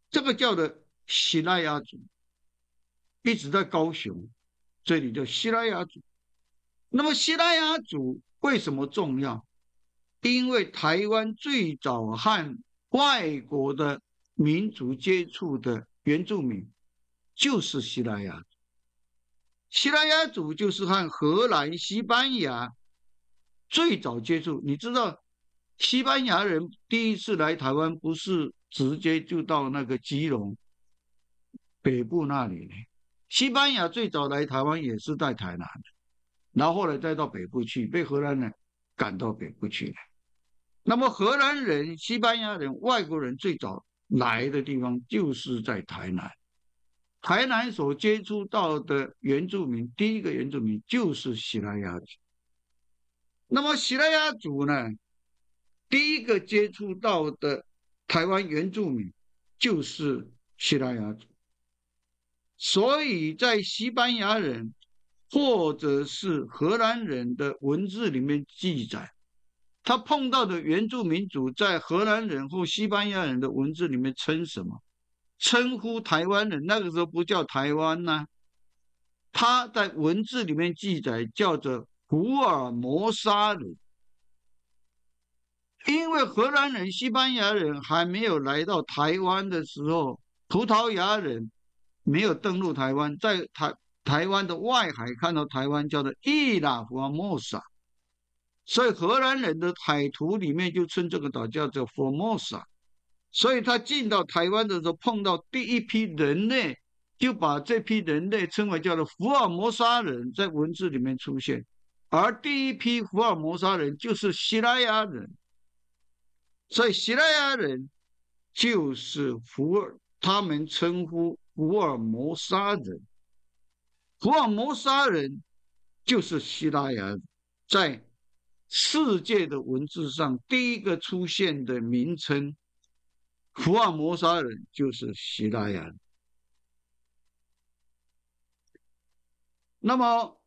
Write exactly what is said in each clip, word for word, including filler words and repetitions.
这个叫的西拉雅族，一直在高雄，这里叫西拉雅族。那么西拉雅族为什么重要？因为台湾最早和外国的民族接触的原住民就是西拉雅族。西拉雅族就是和荷兰、西班牙最早接触。你知道，西班牙人第一次来台湾不是直接就到那个基隆北部那里呢？西班牙最早来台湾也是在台南，然后后来再到北部去，被荷兰人赶到北部去了。那么荷兰人、西班牙人、外国人最早来的地方就是在台南。台南所接触到的原住民，第一个原住民就是西拉雅族。那么西拉雅族呢，第一个接触到的台湾原住民就是西拉雅族。所以在西班牙人或者是荷兰人的文字里面记载，他碰到的原住民族在荷兰人或西班牙人的文字里面称什么？称呼台湾人，那个时候不叫台湾呢、啊，他在文字里面记载叫做福尔摩沙人。因为荷兰人、西班牙人还没有来到台湾的时候，葡萄牙人没有登陆台湾，在台台湾的外海看到台湾叫做伊拉福尔摩沙，所以荷兰人的海图里面就称这个岛叫做 Formosa。所以他进到台湾的时候，碰到第一批人类，就把这批人类称为叫做福尔摩沙人，在文字里面出现。而第一批福尔摩沙人就是西拉雅人，所以西拉雅人就是福尔，他们称呼福尔摩沙人。福尔摩沙人就是西拉雅人，在世界的文字上第一个出现的名称。福尔摩沙人就是西拉雅人。那么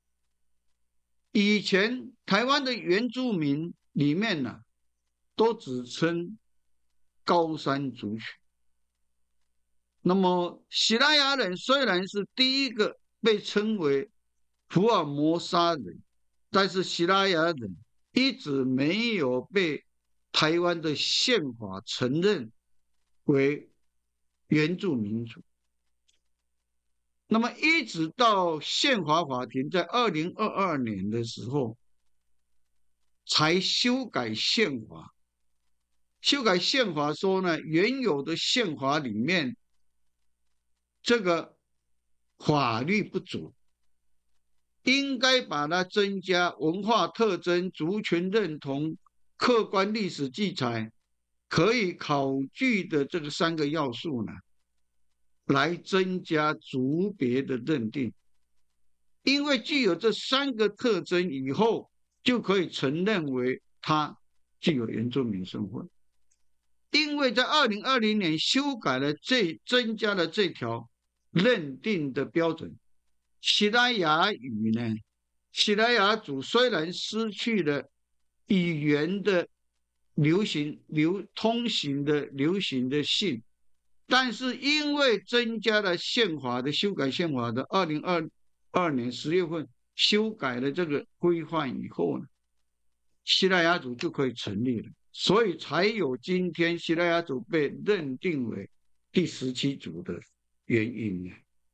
以前台湾的原住民里面呢、啊，都只称高山族群。那么西拉雅人虽然是第一个被称为福尔摩沙人，但是西拉雅人一直没有被台湾的宪法承认为原住民族。那么一直到宪法法庭在二零二二年的时候才修改宪法。修改宪法说呢，原有的宪法里面这个法律不足，应该把它增加文化特征、族群认同、客观历史记载可以考据的这个三个要素呢，来增加族别的认定。因为具有这三个特征以后，就可以承认为他具有原住民身份。因为在二零二零年修改了这增加了这条认定的标准，西拉雅语呢，西拉雅族虽然失去了语言的流行流通行的流行的性，但是因为增加了宪法的修改宪法的二零二二年十月份修改了这个规范以后呢，西拉雅族就可以成立了，所以才有今天西拉雅族被认定为第十七族的原因。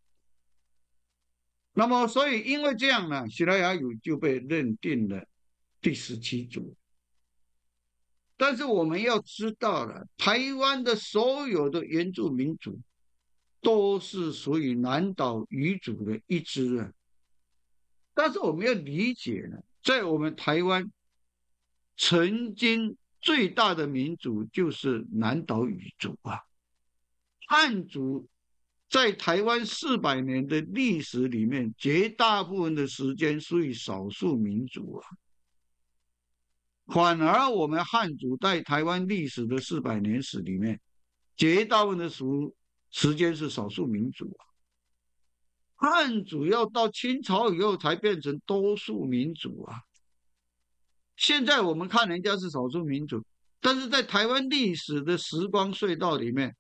那么所以因为这样呢，西拉雅族就被认定了第十七族。但是我们要知道了，台湾的所有的原住民族都是属于南岛语族的一支啊。但是我们要理解呢，在我们台湾曾经最大的民族就是南岛语族啊。汉族在台湾四百年的历史里面，绝大部分的时间属于少数民族啊。反而我们汉族在台湾历史的四百年史里面，绝大部分的时间是少数民族啊。汉族要到清朝以后才变成多数民族啊。现在我们看人家是少数民族，但是在台湾历史的时光隧道里面，